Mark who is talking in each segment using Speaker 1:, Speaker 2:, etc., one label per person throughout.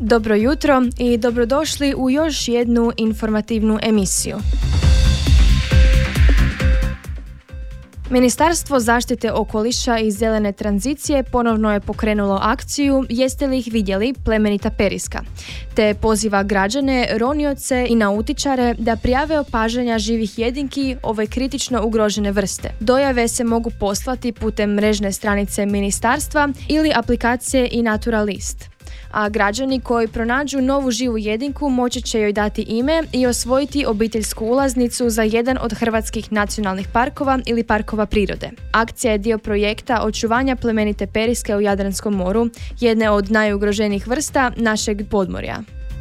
Speaker 1: Dobro jutro i dobrodošli u još jednu informativnu emisiju. Ministarstvo zaštite okoliša i zelene tranzicije ponovno je pokrenulo akciju Jeste li ih vidjeli, plemenita periska, te poziva građane, ronioce i nautičare da prijave opažanja živih jedinki ove kritično ugrožene vrste. Dojave se mogu poslati putem mrežne stranice ministarstva ili aplikacije iNaturalist. A građani koji pronađu novu živu jedinku moći će joj dati ime i osvojiti obiteljsku ulaznicu za jedan od hrvatskih nacionalnih parkova ili parkova prirode. Akcija je dio projekta očuvanja plemenite periske u Jadranskom moru, jedne od najugroženijih vrsta našeg podmorja.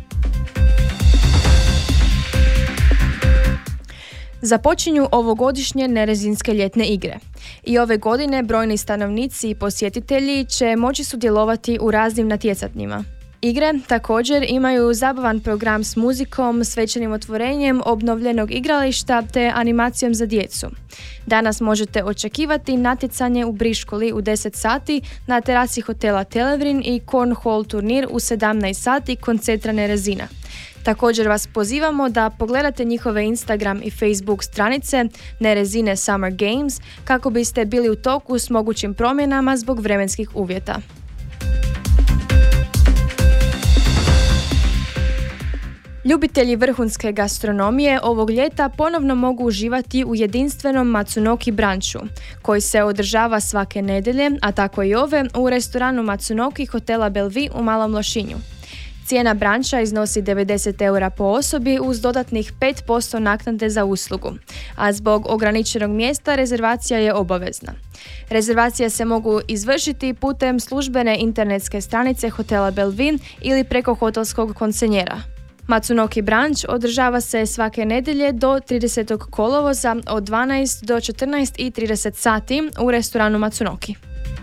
Speaker 1: Započinju ovogodišnje Nerezinske ljetne igre. I ove godine brojni stanovnici i posjetitelji će moći sudjelovati u raznim natjecanjima. Igre također imaju zabavan program s muzikom, svečanim otvorenjem obnovljenog igrališta te animacijom za djecu. Danas možete očekivati natjecanje u briškuli u 10 sati na terasi hotela Televrin i cornhole turnir u 17 sati koncerta Nerezina. Također vas pozivamo da pogledate njihove Instagram i Facebook stranice Nerezine Summer Games kako biste bili u toku s mogućim promjenama zbog vremenskih uvjeta. Ljubitelji vrhunske gastronomije ovog ljeta ponovno mogu uživati u jedinstvenom Matsunoki branču, koji se održava svake nedjelje, a tako i ove, u restoranu Matsunoki hotela Bellevue u Malom Lošinju. Cijena branča iznosi 90 eura po osobi uz dodatnih 5% naknade za uslugu, a zbog ograničenog mjesta rezervacija je obavezna. Rezervacije se mogu izvršiti putem službene internetske stranice hotela Bellevue ili preko hotelskog konsenjera. Matsunoki branč održava se svake nedjelje do 30. kolovoza od 12 do 14:30 sati u restoranu Matsunoki.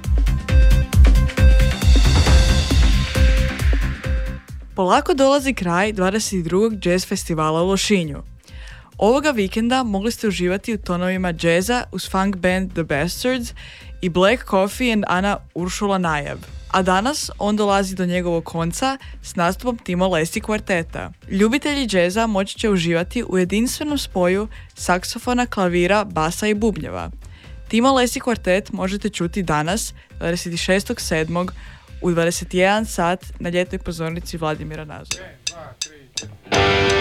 Speaker 2: Polako dolazi kraj 22. jazz festivala u Lošinju. Ovoga vikenda mogli ste uživati u tonovima džeza uz funk band The Bastards i Black Coffee and Ana Uršula Najab. A danas on dolazi do njegovog konca s nastupom Timo Lesi kvarteta. Ljubitelji džeza moći će uživati u jedinstvenom spoju saksofona, klavira, basa i bubnjeva. Timo Lesi kvartet možete čuti danas, 26.7. u 21 sat na ljetnoj pozornici Vladimira Nazora.